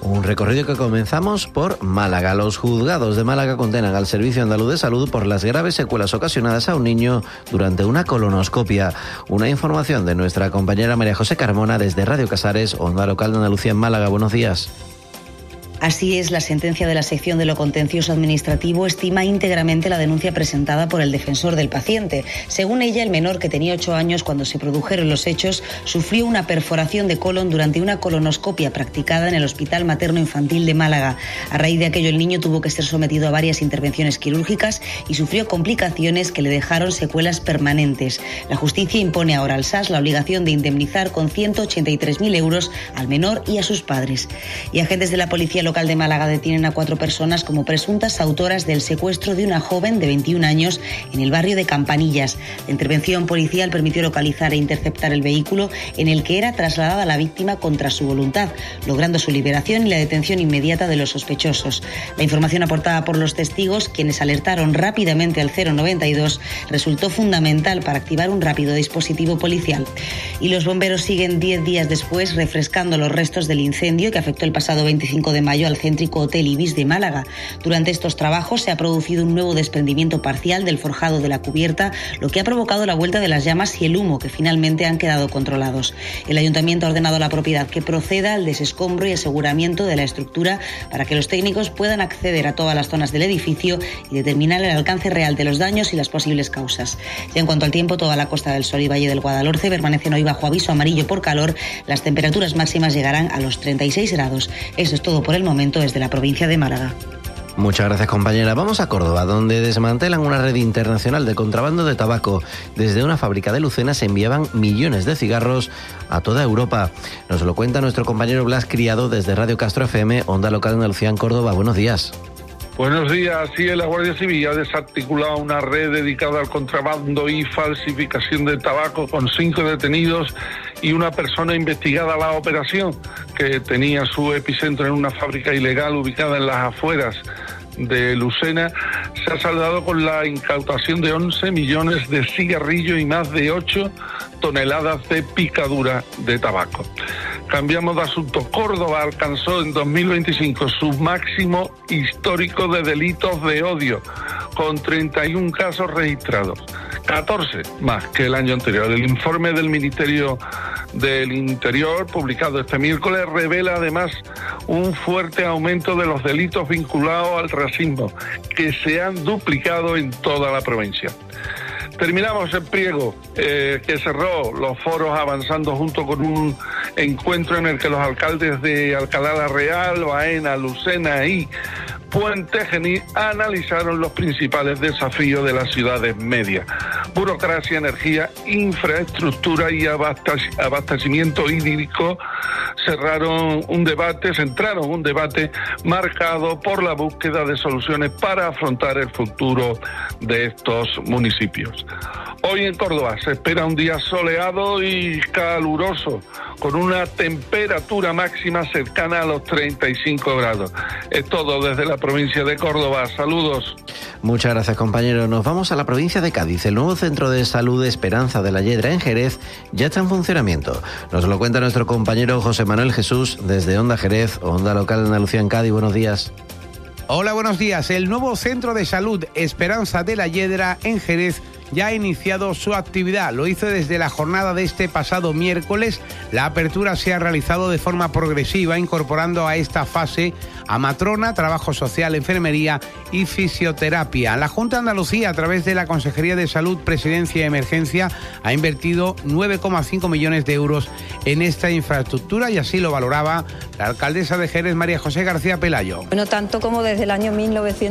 Un recorrido que comenzamos por Málaga. Los juzgados de Málaga condenan al Servicio Andaluz de Salud por las graves secuelas ocasionadas a un niño durante una colonoscopia. Una información de nuestra compañera María José Carmona desde Radio Casares, Onda Local de Andalucía en Málaga. Buenos días. Así es, la sentencia de la sección de lo contencioso administrativo estima íntegramente la denuncia presentada por el defensor del paciente. Según ella, el menor, que tenía 8 años cuando se produjeron los hechos, sufrió una perforación de colon durante una colonoscopia practicada en el Hospital Materno Infantil de Málaga. A raíz de aquello, el niño tuvo que ser sometido a varias intervenciones quirúrgicas y sufrió complicaciones que le dejaron secuelas permanentes. La justicia impone ahora al SAS la obligación de indemnizar con 183.000 euros al menor y a sus padres. Y agentes de la policía local de Málaga detienen a 4 personas como presuntas autoras del secuestro de una joven de 21 años en el barrio de Campanillas. La intervención policial permitió localizar e interceptar el vehículo en el que era trasladada la víctima contra su voluntad, logrando su liberación y la detención inmediata de los sospechosos. La información aportada por los testigos, quienes alertaron rápidamente al 092, resultó fundamental para activar un rápido dispositivo policial. Y los bomberos siguen 10 días después refrescando los restos del incendio que afectó el pasado 25 de mayo al céntrico Hotel Ibis de Málaga. Durante estos trabajos se ha producido un nuevo desprendimiento parcial del forjado de la cubierta, lo que ha provocado la vuelta de las llamas y el humo, que finalmente han quedado controlados. El ayuntamiento ha ordenado a la propiedad que proceda al desescombro y aseguramiento de la estructura para que los técnicos puedan acceder a todas las zonas del edificio y determinar el alcance real de los daños y las posibles causas. Ya en cuanto al tiempo, toda la Costa del Sol y Valle del Guadalhorce permanecen hoy bajo aviso amarillo por calor. Las temperaturas máximas llegarán a los 36 grados. Eso es todo por el momento desde la provincia de Málaga. Muchas gracias, compañera. Vamos a Córdoba, donde desmantelan una red internacional de contrabando de tabaco. Desde una fábrica de Lucena se enviaban millones de cigarros a toda Europa. Nos lo cuenta nuestro compañero Blas Criado desde Radio Castro FM, Onda Local de Andalucía en Córdoba. Buenos días. Buenos días. Sí, la Guardia Civil ha desarticulado una red dedicada al contrabando y falsificación de tabaco con 5 detenidos y una persona investigada a la operación, que tenía su epicentro en una fábrica ilegal ubicada en las afueras de Lucena. Se ha saldado con la incautación de 11 millones de cigarrillos y más de 8 toneladas de picadura de tabaco. Cambiamos de asunto. Córdoba alcanzó en 2025 su máximo histórico de delitos de odio, con 31 casos registrados, 14 más que el año anterior. El informe del Ministerio del Interior, publicado este miércoles, revela además un fuerte aumento de los delitos vinculados al racismo, que se han duplicado en toda la provincia. Terminamos el Priego, que cerró los foros avanzando junto con un encuentro en el que los alcaldes de Alcalá la Real, Baena, Lucena y Puente Genil analizaron los principales desafíos de las ciudades medias: burocracia, energía, infraestructura y abastecimiento hídrico. Centraron un debate marcado por la búsqueda de soluciones para afrontar el futuro de estos municipios. Hoy en Córdoba se espera un día soleado y caluroso, con una temperatura máxima cercana a los 35 grados. Es todo desde la provincia de Córdoba. Saludos. Muchas gracias, compañero. Nos vamos a la provincia de Cádiz. El nuevo centro de salud Esperanza de la Yedra en Jerez ya está en funcionamiento. Nos lo cuenta nuestro compañero José Manuel Jesús desde Onda Jerez, Onda Local de Andalucía en Cádiz. Buenos días. Hola, buenos días. El nuevo centro de salud Esperanza de la Yedra en Jerez ya ha iniciado su actividad. Lo hizo desde la jornada de este pasado miércoles. La apertura se ha realizado de forma progresiva, incorporando a esta fase a matrona, trabajo social, enfermería y fisioterapia. La Junta de Andalucía, a través de la Consejería de Salud, Presidencia y Emergencia, ha invertido 9,5 millones de euros en esta infraestructura, y así lo valoraba la alcaldesa de Jerez, María José García Pelayo. Bueno, tanto como desde el año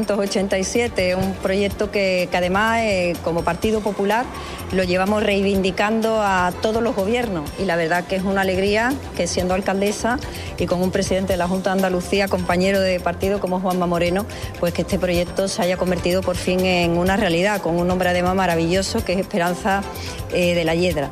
1987, un proyecto que además, como Partido Popular, lo llevamos reivindicando a todos los gobiernos, y la verdad que es una alegría que, siendo alcaldesa y con un presidente de la Junta de Andalucía, compañero de partido como Juanma Moreno, pues que este proyecto se haya convertido por fin en una realidad, con un nombre además maravilloso, que es Esperanza de la Yedra.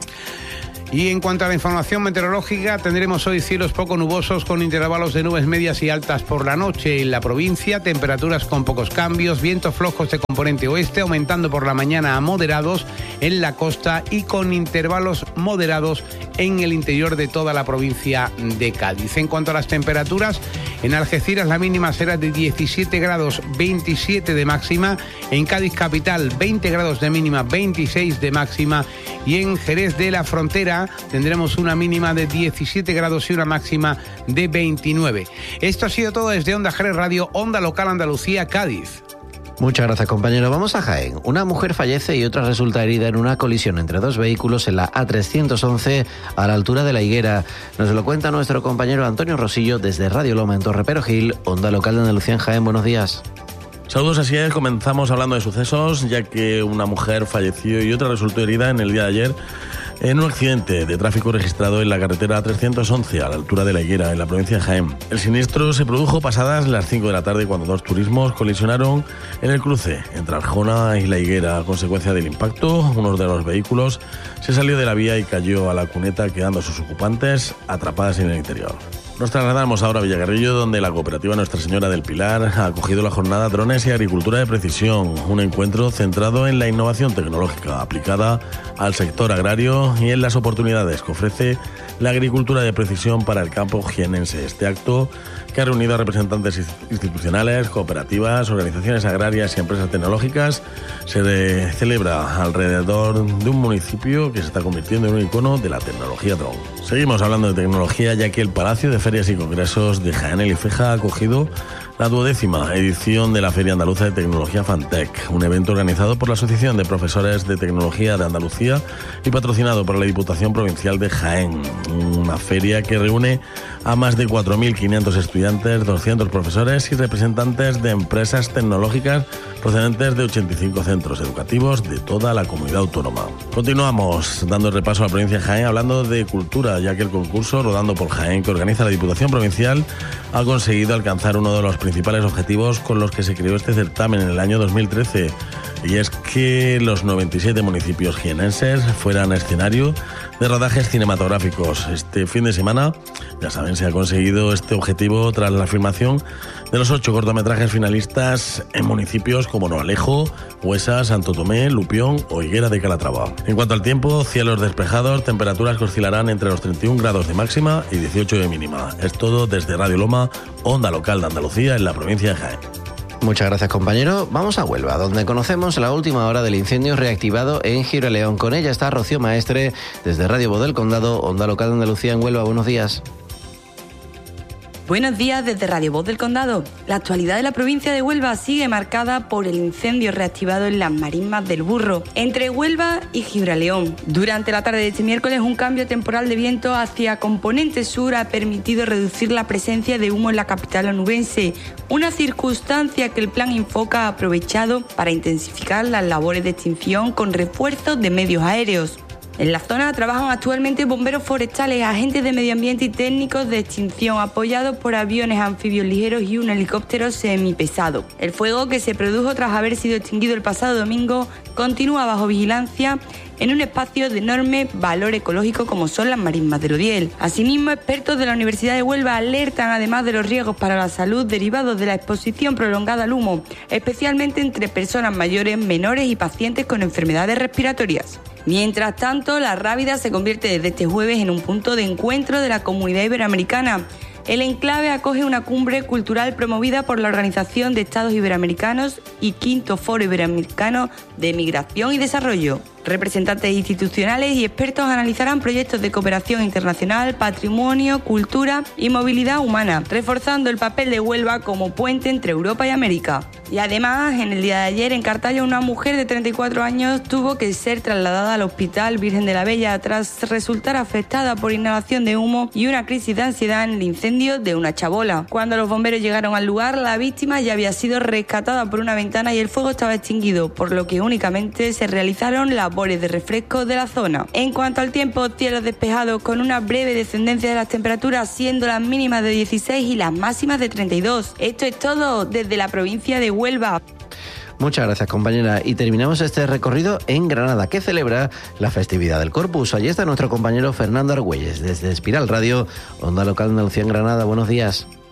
Y en cuanto a la información meteorológica, tendremos hoy cielos poco nubosos con intervalos de nubes medias y altas por la noche en la provincia, temperaturas con pocos cambios, vientos flojos de componente oeste aumentando por la mañana a moderados en la costa y con intervalos moderados en el interior de toda la provincia de Cádiz. En cuanto a las temperaturas, en Algeciras la mínima será de 17 grados, 27 de máxima, en Cádiz capital 20 grados de mínima, 26 de máxima, y en Jerez de la Frontera tendremos una mínima de 17 grados y una máxima de 29. Esto ha sido todo desde Onda Jerez Radio, Onda Local Andalucía, Cádiz. Muchas gracias, compañero. Vamos a Jaén. Una mujer fallece y otra resulta herida en una colisión entre dos vehículos en la A311 a la altura de La Higuera. Nos lo cuenta nuestro compañero Antonio Rosillo desde Radio Loma en Torre Perogil, Onda Local de Andalucía en Jaén. Buenos días. Saludos, así es. Comenzamos hablando de sucesos, ya que una mujer falleció y otra resultó herida en el día de ayer en un accidente de tráfico registrado en la carretera A311 a la altura de La Higuera, en la provincia de Jaén. El siniestro se produjo pasadas las 5 de la tarde cuando dos turismos colisionaron en el cruce entre Arjona y La Higuera. A consecuencia del impacto, uno de los vehículos se salió de la vía y cayó a la cuneta, quedando sus ocupantes atrapadas en el interior. Nos trasladamos ahora a Villagarrillo, donde la cooperativa Nuestra Señora del Pilar ha acogido la jornada Drones y Agricultura de Precisión, un encuentro centrado en la innovación tecnológica aplicada al sector agrario y en las oportunidades que ofrece la agricultura de precisión para el campo jienense. Este acto, que ha reunido a representantes institucionales, cooperativas, organizaciones agrarias y empresas tecnológicas, se celebra alrededor de un municipio que se está convirtiendo en un icono de la tecnología drone. Seguimos hablando de tecnología, ya que el Palacio de Ferias y Congresos de Jaén El Ifeja ha acogido la 12ª edición de la Feria Andaluza de Tecnología Fantech, un evento organizado por la Asociación de Profesores de Tecnología de Andalucía y patrocinado por la Diputación Provincial de Jaén. Una feria que reúne a más de 4.500 estudiantes, 200 profesores y representantes de empresas tecnológicas procedentes de 85 centros educativos de toda la comunidad autónoma. Continuamos dando repaso a la provincia de Jaén hablando de cultura, ya que el concurso Rodando por Jaén, que organiza la Diputación Provincial, ha conseguido alcanzar uno de los principales objetivos con los que se creó este certamen en el año 2013, y es que los 97 municipios jienenses fueran escenario de rodajes cinematográficos. Este fin de semana, ya saben, se ha conseguido este objetivo tras la filmación de los 8 cortometrajes finalistas en municipios como Noalejo, Huesa, Santo Tomé, Lupión o Higuera de Calatrava. En cuanto al tiempo, cielos despejados, temperaturas que oscilarán entre los 31 grados de máxima y 18 de mínima. Es todo desde Radio Loma, Onda Local de Andalucía en la provincia de Jaén. Muchas gracias, compañero. Vamos a Huelva, donde conocemos la última hora del incendio reactivado en Gibraleón. Con ella está Rocío Maestre, desde Radio Voz del Condado, Onda Local de Andalucía en Huelva. Buenos días. Buenos días desde Radio Voz del Condado. La actualidad de la provincia de Huelva sigue marcada por el incendio reactivado en las marismas del Burro, entre Huelva y Gibraleón. Durante la tarde de este miércoles, un cambio temporal de viento hacia componente sur ha permitido reducir la presencia de humo en la capital onubense, una circunstancia que el Plan Infoca ha aprovechado para intensificar las labores de extinción con refuerzos de medios aéreos. En la zona trabajan actualmente bomberos forestales, agentes de medio ambiente y técnicos de extinción, apoyados por aviones anfibios ligeros y un helicóptero semipesado. El fuego, que se produjo tras haber sido extinguido el pasado domingo, continúa bajo vigilancia en un espacio de enorme valor ecológico como son las marismas del Odiel. Asimismo, expertos de la Universidad de Huelva alertan además de los riesgos para la salud derivados de la exposición prolongada al humo, especialmente entre personas mayores, menores y pacientes con enfermedades respiratorias. Mientras tanto, La Rábida se convierte desde este jueves en un punto de encuentro de la comunidad iberoamericana. El enclave acoge una cumbre cultural promovida por la Organización de Estados Iberoamericanos y Quinto Foro Iberoamericano de Migración y Desarrollo. Representantes institucionales y expertos analizarán proyectos de cooperación internacional, patrimonio, cultura y movilidad humana, reforzando el papel de Huelva como puente entre Europa y América. Y además, en el día de ayer en Cartaya, una mujer de 34 años tuvo que ser trasladada al Hospital Virgen de la Bella tras resultar afectada por inhalación de humo y una crisis de ansiedad en el incendio de una chabola. Cuando los bomberos llegaron al lugar, la víctima ya había sido rescatada por una ventana y el fuego estaba extinguido, por lo que únicamente se realizaron labores de refresco de la zona. En cuanto al tiempo, cielos despejados con una breve descendencia de las temperaturas, siendo las mínimas de 16 y las máximas de 32. Esto es todo desde la provincia de Huelva. Muchas gracias, compañera. Y terminamos este recorrido en Granada, que celebra la festividad del Corpus. Allí está nuestro compañero Fernando Argüelles, desde Espiral Radio, Onda Local de Andalucía en Granada. Buenos días.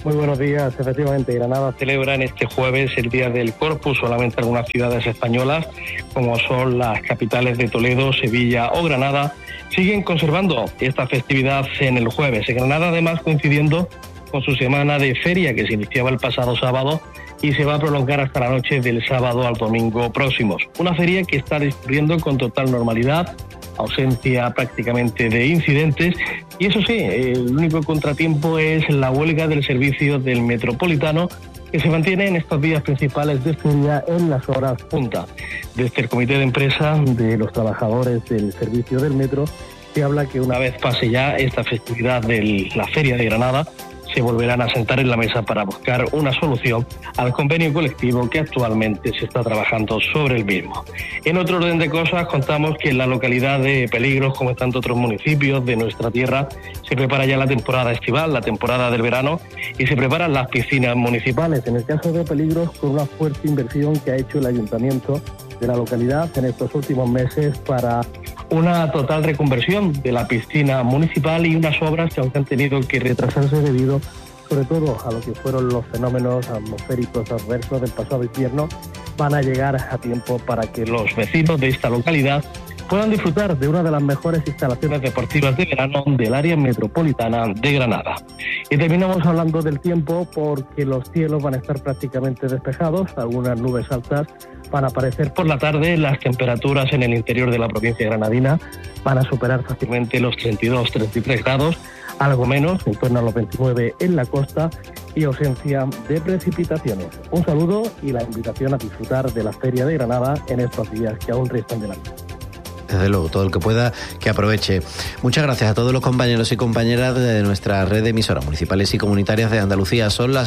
Muy buenos días. Efectivamente, Granada celebra en este jueves el Día del Corpus. Solamente algunas ciudades españolas, como son las capitales de Toledo, Sevilla o Granada, siguen conservando esta festividad en el jueves. En Granada, además, coincidiendo con su semana de feria, que se iniciaba el pasado sábado y se va a prolongar hasta la noche del sábado al domingo próximos. Una feria que está discurriendo con total normalidad, ausencia prácticamente de incidentes, y eso sí, el único contratiempo es la huelga del servicio del Metropolitano, que se mantiene en estos días principales de feria en las horas punta. Desde el comité de empresa de los trabajadores del servicio del metro se habla que una vez pase ya esta festividad de la Feria de Granada, se volverán a sentar en la mesa para buscar una solución al convenio colectivo que actualmente se está trabajando sobre el mismo. En otro orden de cosas, contamos que en la localidad de Peligros, como en tantos otros municipios de nuestra tierra, se prepara ya la temporada estival, la temporada del verano, y se preparan las piscinas municipales. En el caso de Peligros, con una fuerte inversión que ha hecho el ayuntamiento de la localidad en estos últimos meses para una total reconversión de la piscina municipal y unas obras que aunque han tenido que retrasarse debido sobre todo a lo que fueron los fenómenos atmosféricos adversos del pasado invierno, van a llegar a tiempo para que los vecinos de esta localidad puedan disfrutar de una de las mejores instalaciones deportivas de verano del área metropolitana de Granada. Y terminamos hablando del tiempo porque los cielos van a estar prácticamente despejados, algunas nubes altas van a aparecer por la tarde, las temperaturas en el interior de la provincia granadina van a superar fácilmente los 32-33 grados, algo menos, en torno a los 29 en la costa, y ausencia de precipitaciones. Un saludo y la invitación a disfrutar de la Feria de Granada en estos días que aún restan del año. Desde luego, todo el que pueda, que aproveche. Muchas gracias a todos los compañeros y compañeras de nuestra red de emisoras municipales y comunitarias de Andalucía. Son las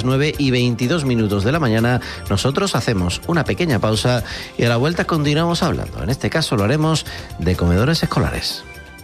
9:22 de la mañana. Nosotros hacemos una pequeña pausa y a la vuelta continuamos hablando. En este caso lo haremos de comedores escolares.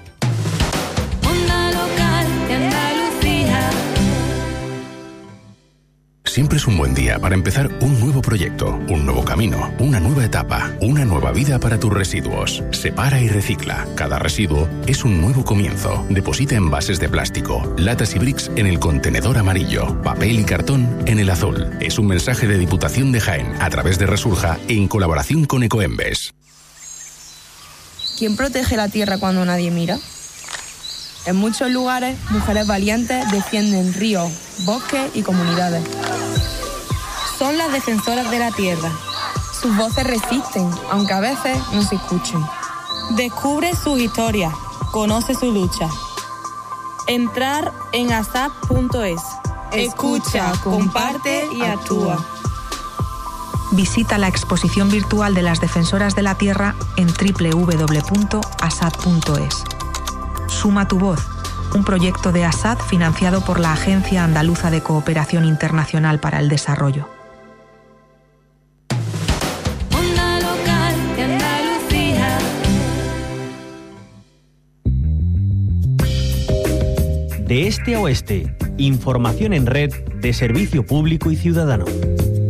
Siempre es un buen día para empezar un nuevo proyecto, un nuevo camino, una nueva etapa, una nueva vida para tus residuos. Separa y recicla. Cada residuo es un nuevo comienzo. Deposita envases de plástico, latas y bricks en el contenedor amarillo, papel y cartón en el azul. Es un mensaje de Diputación de Jaén a través de Resurja en colaboración con Ecoembes. ¿Quién protege la tierra cuando nadie mira? En muchos lugares, mujeres valientes defienden ríos, bosques y comunidades. Son las defensoras de la tierra. Sus voces resisten, aunque a veces no se escuchen. Descubre sus historias, conoce su lucha. Entrar en asap.es. Escucha, comparte y actúa. Visita la exposición virtual de las defensoras de la tierra en www.asad.es. Suma tu voz, un proyecto de ASAD financiado por la Agencia Andaluza de Cooperación Internacional para el Desarrollo. Onda local de Andalucía. De este a oeste, información en red de servicio público y ciudadano.